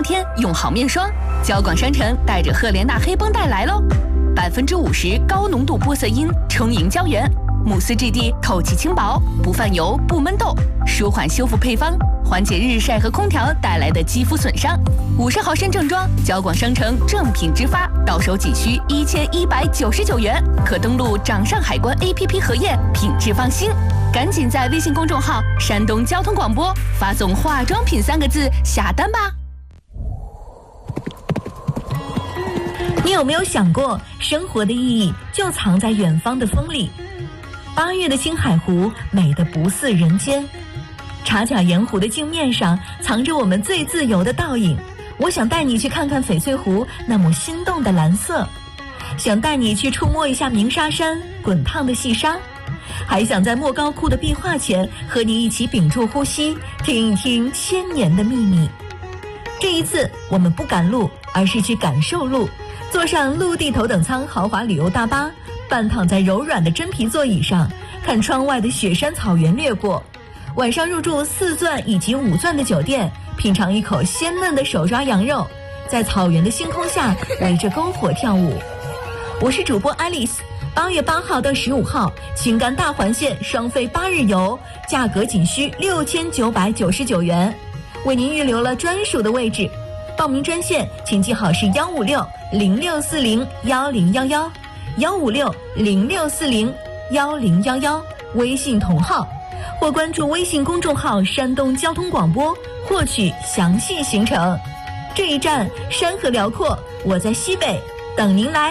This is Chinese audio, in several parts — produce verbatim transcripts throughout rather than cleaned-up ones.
天用好面霜。交广商城带着赫莲娜黑绷带来喽，百分之五十高浓度玻色因充盈胶原，慕斯质地透气轻薄，不泛油不闷痘，舒缓修复配方，缓解日晒和空调带来的肌肤损伤。五十毫升正装，交广商城正品直发，到手仅需一千一百九十九元，可登录掌上海关 A P P 核验，品质放心。赶紧在微信公众号山东交通广播发送化妆品三个字下单吧。 你有没有想过，生活的意义就藏在远方的风里？八月的青海湖美得不似人间，茶卡盐湖的镜面上藏着我们最自由的倒影。我想带你去看看翡翠湖那抹心动的蓝色，想带你去触摸一下鸣沙山滚烫的细沙，还想在莫高窟的壁画前和你一起屏住呼吸，听一听千年的秘密。这一次我们不赶路，而是去感受路，坐上陆地头等舱豪华旅游大巴，半躺在柔软的真皮座椅上，看窗外的雪山草原掠过。晚上入住四钻以及五钻的酒店，品尝一口鲜嫩的手抓羊肉，在草原的星空下围着篝火跳舞。我是主播 Alice， 八月八号到十五号，青甘大环线双飞八日游，价格仅需六千九百九十九元，为您预留了专属的位置。报名专线请记好是幺五六零六四零幺零幺幺，幺五六零六四零幺零幺幺，微信同号，或关注微信公众号山东交通广播获取详细行程。这一站山河辽阔，我在西北等您来。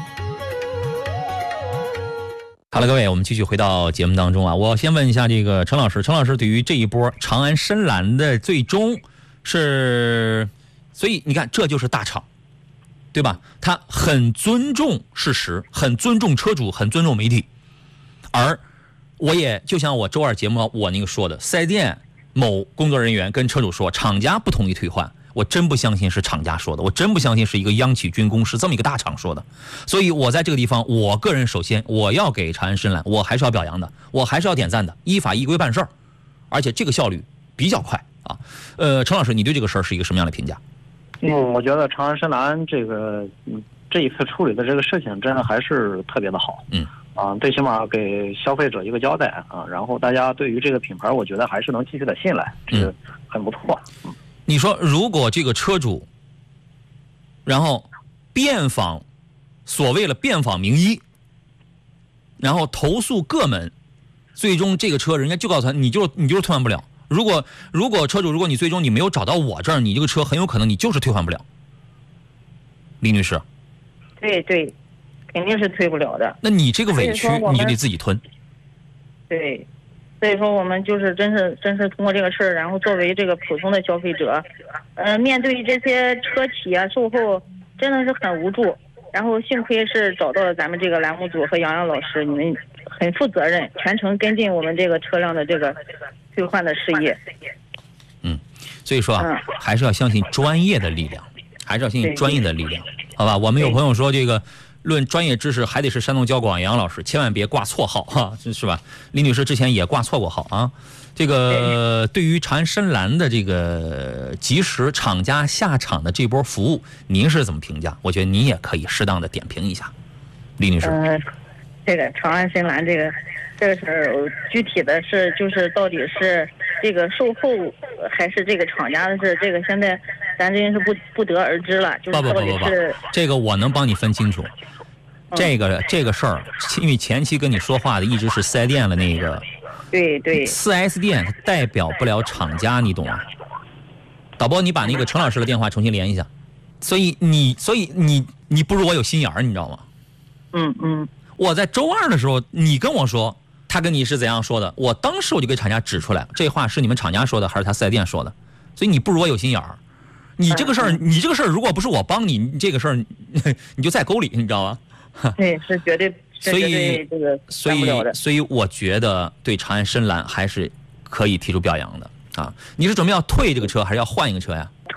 好了，各位，我们继续回到节目当中啊。我先问一下这个陈老师，陈老师对于这一波长安深蓝的最终是，所以你看这就是大厂，对吧？他很尊重事实，很尊重车主，很尊重媒体。而我也就像我周二节目我那个说的，四 S 店某工作人员跟车主说，厂家不同意退换。我真不相信是厂家说的，我真不相信是一个央企军工是这么一个大厂说的。所以我在这个地方，我个人首先我要给长安深蓝，我还是要表扬的，我还是要点赞的，依法依规办事儿，而且这个效率比较快啊。呃，陈老师，你对这个事儿是一个什么样的评价？ 嗯，我觉得长安深蓝这个嗯这一次处理的这个事情真的还是特别的好。 嗯。 啊，最起码给消费者一个交代啊，然后大家对于这个品牌，我觉得还是能继续的信赖，这个很不错。嗯。 你说，如果这个车主，然后遍访，所谓的遍访名医，然后投诉各门，最终这个车人家就告诉他，你就你就是退换不了。如果如果车主，如果你最终你没有找到我这儿，你这个车很有可能你就是退换不了。李女士， 对对，肯定是退不了的。 那你这个委屈你就得自己吞。 对。所以说，我们就是真是真是通过这个事儿，然后作为这个普通的消费者，呃，面对这些车企啊、售后，真的是很无助。然后幸亏是找到了咱们这个栏目组和杨洋老师，你们很负责任，全程跟进我们这个车辆的这个退换的事宜。 嗯，所以说啊，嗯、还是要相信专业的力量，还是要相信专业的力量，好吧？我们有朋友说这个。论专业知识还得是山东交广杨老师，千万别挂错号哈，是吧？李女士之前也挂错过号啊。这个对于长安深蓝的这个及时厂家下厂的这波服务，您是怎么评价？我觉得您也可以适当的点评一下，李女士。 呃，这个长安深蓝这个这个事儿，具体的是就是到底是这个售后还是这个厂家的事，这个现在咱真是不不得而知了。就是到底是不不不不，这个我能帮你分清楚。这个这个事儿，因为前期跟你说话的一直是四 S 店的那个， 对对， 四 S 店代表不了厂家，你懂吗？导播，你把那个陈老师的电话重新连一下。所以你，所以你，你不如我有心眼儿，你知道吗？ 嗯嗯。 我在周二的时候，你跟我说他跟你是怎样说的，我当时我就给厂家指出来，这话是你们厂家说的还是他四 S 店说的？所以你不如我有心眼儿。你这个事儿，你这个事儿，如果不是我帮你，你这个事儿你就在沟里，你知道吗？ 对，是绝对， 所以这个所以所以我觉得对长安深蓝还是可以提出表扬的啊！你是准备要退这个车，还是要换一个车呀？ 退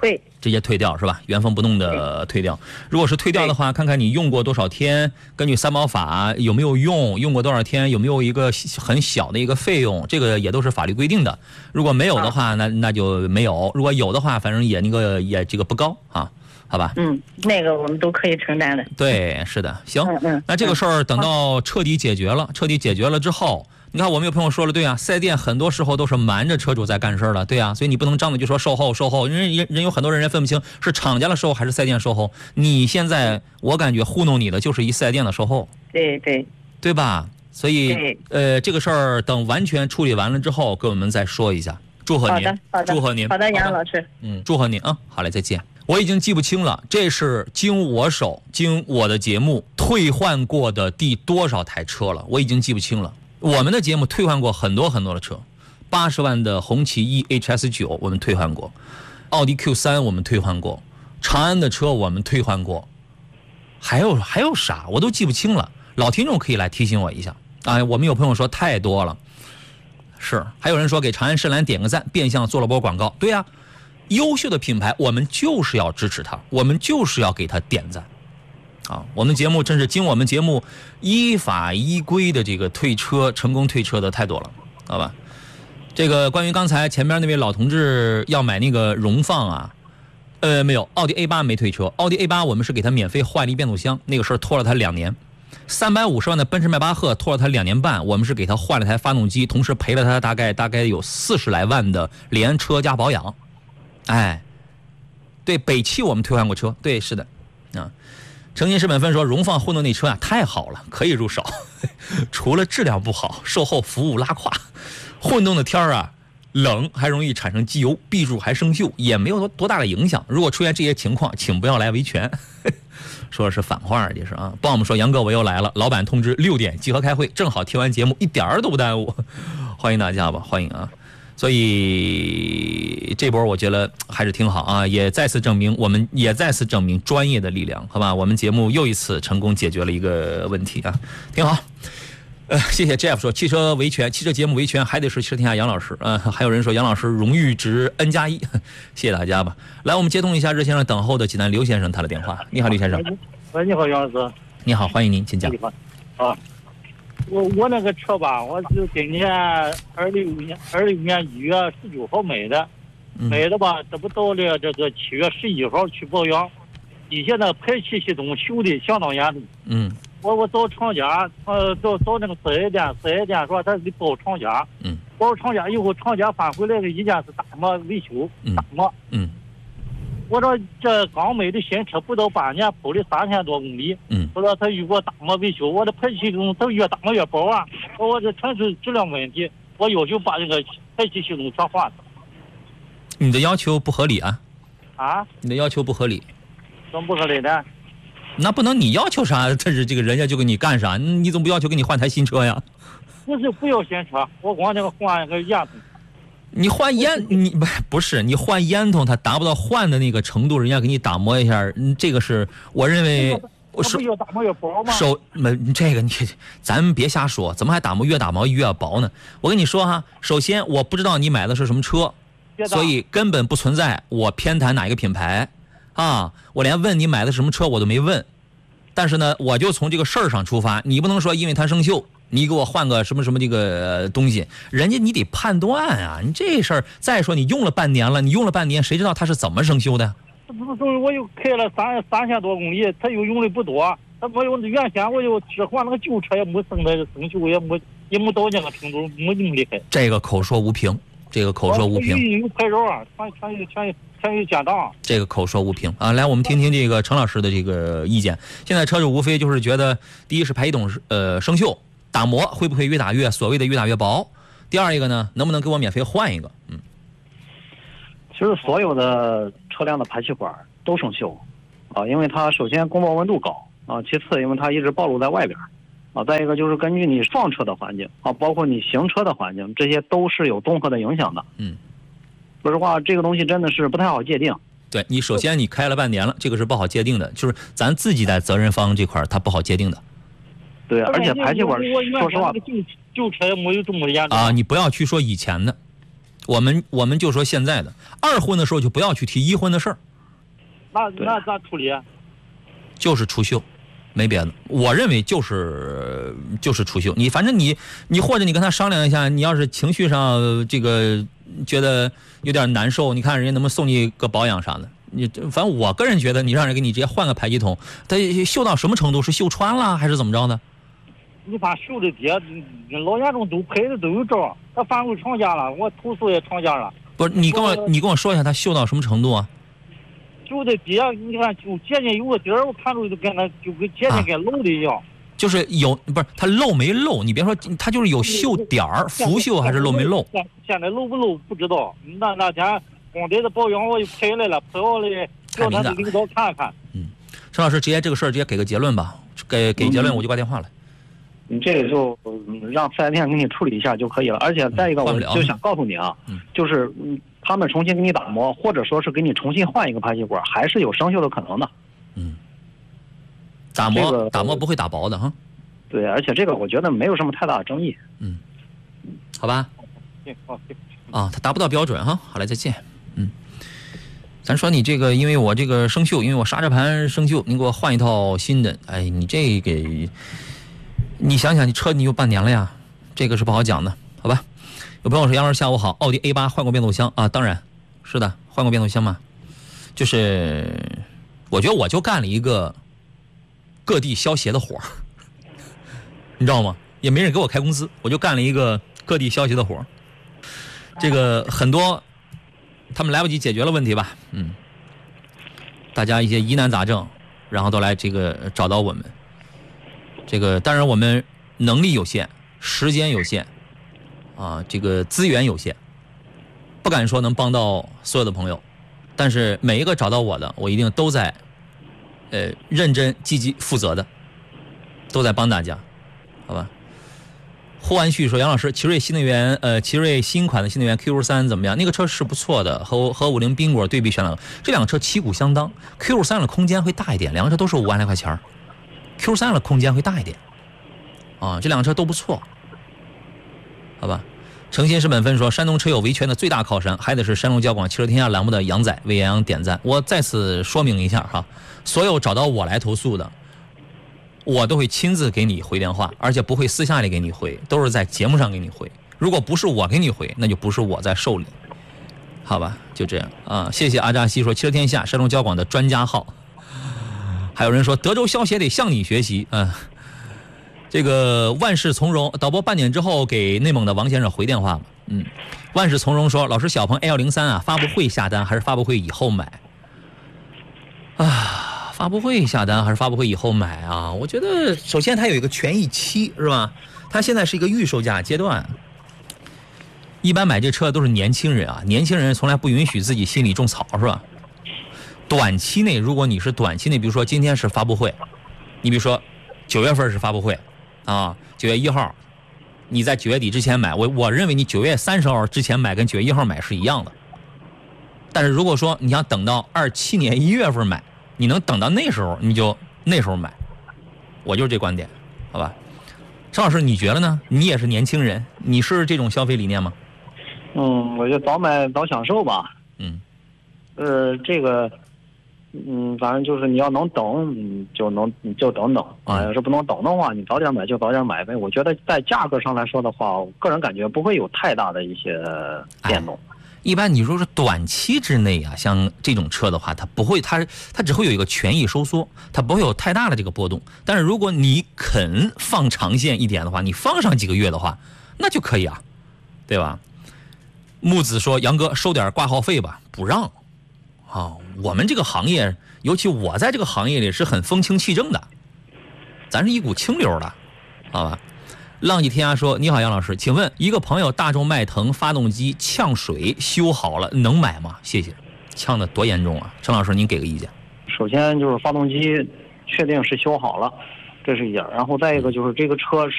退， 直接退掉是吧？原封不动的退掉。如果是退掉的话，看看你用过多少天，根据三保法有没有用，用过多少天，有没有一个很小的一个费用，这个也都是法律规定的。如果没有的话，那那就没有；如果有的话，反正也那个也这个不高啊。好吧， 嗯，那个我们都可以承担的。 对，是的，行， 嗯嗯， 那这个事儿等到彻底解决了，彻底解决了之后，你看我们有朋友说了，对啊，四 S 店很多时候都是瞒着车主在干事了，对啊，所以你不能张嘴就说售后售后，人人人有很多人人分不清是厂家的售后还是四 S 店售后。你现在我感觉糊弄你的就是一四 S 店的售后， 对对对吧？所以呃，这个事儿等完全处理完了之后，跟我们再说一下。祝贺您， 好的好的， 祝贺您， 好的，杨老师， 嗯，祝贺您啊，好嘞，再见。我已经记不清了，这是经我手、经我的节目退换过的第多少台车了，我已经记不清了。我们的节目退换过很多很多的车，八十万的红旗 E H S 九 我们退换过，奥迪 Q 三 我们退换过，长安的车我们退换过，还有还有啥我都记不清了。老听众可以来提醒我一下啊！我们有朋友说太多了，是，还有人说给长安深蓝点个赞，变相做了波广告。对呀、啊，优秀的品牌我们就是要支持它，我们就是要给它点赞啊！我们节目真是经我们节目依法依规的这个退车成功退车的太多了，好吧？这个关于刚才前面那位老同志要买那个荣放啊，呃，没有，奥迪 A 八 没退车，奥迪 A 八 我们是给他免费换了一变速箱，那个事儿拖了他两年。三百五十万的奔驰迈巴赫拖了他两年半，我们是给他换了台发动机，同时赔了他大概大概有四十来万的连车加保养。哎，对，北汽我们退换过车，对，是的，啊，诚心是本分说荣放混动那车啊太好了，可以入手，除了质量不好，售后服务拉胯，混动的天儿啊冷，还容易产生机油，壁柱还生锈，也没有多多大的影响。如果出现这些情况，请不要来维权。说的是反话，这是啊。帮我们说杨哥我又来了，老板通知六点集合开会，正好听完节目一点儿都不耽误，欢迎大家吧，欢迎啊。所以这波我觉得还是挺好啊，也再次证明我们也再次证明专业的力量，好吧？我们节目又一次成功解决了一个问题啊，挺好。呃，谢谢 Jeff 说汽车维权，汽车节目维权还得是汽车天下杨老师啊、呃。还有人说杨老师荣誉值 N 加一，谢谢大家吧。来，我们接通一下热线上等候的济南刘先生他的电话。你好，刘先生。 喂，你好，杨老师。 你好，欢迎您，请讲。 啊，我我那个车吧，我是今年二六年二六年一月十九号买的， 嗯、 买的吧，这不到了这个七月十一号去保养，底下那排气系统修的相当严重。 嗯。 我我找厂家，呃，找找那个四 S 店，四 S 店说他得包厂家， 嗯， 包厂家以后，厂家返回来的意见是打磨维修，打磨， 嗯， 我说这刚买的新车不到半年，跑了三千多公里， 嗯， 我说他如果打磨维修，我的排气系统都越打磨越薄啊，我这纯是质量问题，我要求把这个排气系统全换了。 你的要求不合理啊！ 啊？ 你的要求不合理？ 怎么不合理呢？ 那不能你要求啥，这是这个人家就给你干啥？你怎么不要求给你换台新车呀？ 不是不要新车，我光那个换个烟筒。 你换烟，你不不是你换烟筒，它达不到换的那个程度，人家给你打磨一下，这个是我认为。 我不越打磨越薄吗？ 手没这个你，咱们别瞎说，怎么还打磨越打磨越薄呢？我跟你说哈，首先我不知道你买的是什么车，所以根本不存在我偏袒哪一个品牌。啊，我连问你买的什么车我都没问，但是呢，我就从这个事儿上出发，你不能说因为它生锈，你给我换个什么什么这个东西，人家你得判断啊，你这事儿，再说你用了半年了，你用了半年，谁知道它是怎么生锈的？ 不是，我又开了三三千多公里，它又用的不多，它我有原先我又置换那个旧车也没生的生锈，也没也没到那个程度，没那么厉害。 这个口说无凭，这个口说无凭。 有牌照啊，全全有全有。全有建档， 这个口说无凭啊！来，我们听听这个程老师的这个意见。现在车主无非就是觉得，第一是排气筒呃生锈，打磨会不会越打越所谓的越打越薄？第二一个呢，能不能给我免费换一个？嗯， 其实所有的车辆的排气管都生锈啊，因为它首先公报温度高啊，其次因为它一直暴露在外边啊，再一个就是根据你撞车的环境啊，包括你行车的环境，这些都是有综合的影响的。 嗯。 说实话，这个东西真的是不太好界定。 对你，首先你开了半年了，这个是不好界定的，就是咱自己在责任方这块它不好界定的。 对，而且排气管，说实话， 旧旧车也没有这么严重啊。你不要去说以前的， 我们我们就说现在的二婚的时候就不要去提一婚的事儿。 那那咋处理？ 就是除锈，没别的。我认为就是就是除锈。你反正你你或者你跟他商量一下，你要是情绪上这个觉得有点难受，你看人家能不能送你个保养啥的。你反正我个人觉得，你让人给你直接换个排气筒，它锈到什么程度？是锈穿了还是怎么着的？ 你把锈的爹，老严重都赔的都有招，他反馈厂家了，我投诉也厂家了。 不是你跟我你跟我说一下，它锈到什么程度啊？ 锈的爹，你看就接近有个底儿，我看着就跟那就跟接近跟漏的一样。啊、 就是有不是它漏没漏？你别说它就是有锈点儿，腐锈还是漏没漏？ 现现在漏不漏不知道。那那天光得的保养我就赔来了，赔完了叫他的领导看看。 嗯，陈老师直接这个事儿直接给个结论吧，给给结论我就挂电话了。 你这个就让四 S 店给你处理一下就可以了。而且再一个，我就想告诉你啊， 嗯、 就是嗯，他们重新给你打磨，或者说是给你重新换一个排气管，还是有生锈的可能的。 嗯，打磨、 这个、 打磨不会打薄的哈。 对，而且这个我觉得没有什么太大的争议。 嗯，好吧。 行，好，行。 啊，它达不到标准哈。好嘞，再见。嗯，咱说你这个，因为我这个生锈，因为我刹车盘生锈，你给我换一套新的。哎，你这个。你想想，你车你有半年了呀，这个是不好讲的，好吧？有朋友说杨老师下午好，奥迪 A 八 换过变速箱啊，当然是的，换过变速箱嘛。就是我觉得我就干了一个各地消协的活你知道吗？也没人给我开工资，我就干了一个各地消协的活这个很多他们来不及解决了问题吧，嗯，大家一些疑难杂症，然后都来这个找到我们。这个当然我们能力有限，时间有限，啊，这个资源有限，不敢说能帮到所有的朋友，但是每一个找到我的，我一定都在，呃，认真、积极、负责的，都在帮大家，好吧？霍安旭说：“杨老师，奇瑞新能源，呃，奇瑞新款的新能源 Q 三怎么样？那个车是不错的，和和五菱缤果对比选了，这两个车旗鼓相当 ，Q 三的空间会大一点，两个车都是五万来块钱。” Q 三的空间会大一点，啊，这两个车都不错，好吧？诚心是本分说，山东车友维权的最大靠山，还得是山东交广汽车天下栏目的杨仔为杨洋点赞。我再次说明一下哈，所有找到我来投诉的，我都会亲自给你回电话，而且不会私下里给你回，都是在节目上给你回。如果不是我给你回，那就不是我在受理，好吧？就这样啊，谢谢阿扎西说，汽车天下山东交广的专家号。还有人说德州消协得向你学习，嗯、呃，这个万事从容。导播半点之后给内蒙的王先生回电话吧。嗯，万事从容说，老师小鹏 A 一零三啊，发布会下单还是发布会以后买？啊，发布会下单还是发布会以后买啊？我觉得首先它有一个权益期是吧？它现在是一个预售价阶段。一般买这车都是年轻人啊，年轻人从来不允许自己心里种草是吧？短期内，如果你是短期内，比如说今天是发布会，你比如说九月份是发布会，啊，九月一号，你在九月底之前买，我我认为你九月三十号之前买跟九月一号买是一样的。但是如果说你想等到二七年一月份买，你能等到那时候，你就那时候买，我就是这观点，好吧？陈老师，你觉得呢？你也是年轻人，你是这种消费理念吗？ 嗯，我就早买早享受吧。 嗯， 呃，这个。嗯，反正就是你要能等，你就能你就等等啊。要是不能等的话，你早点买就早点买呗。我觉得在价格上来说的话，我个人感觉不会有太大的一些变动。 哎、一般你说是短期之内啊，像这种车的话，它不会，它它只会有一个权益收缩，它不会有太大的这个波动。但是如果你肯放长线一点的话，你放上几个月的话，那就可以啊，对吧？木子说：“杨哥收点挂号费吧，不让。”啊，我们这个行业，尤其我在这个行业里是很风清气正的，咱是一股清流的，好吧？浪迹天涯说：“你好，杨老师，请问一个朋友大众迈腾发动机呛水修好了，能买吗？谢谢。呛的多严重啊？陈老师，您给个意见。” 首先就是发动机确定是修好了，这是一点，然后再一个就是这个车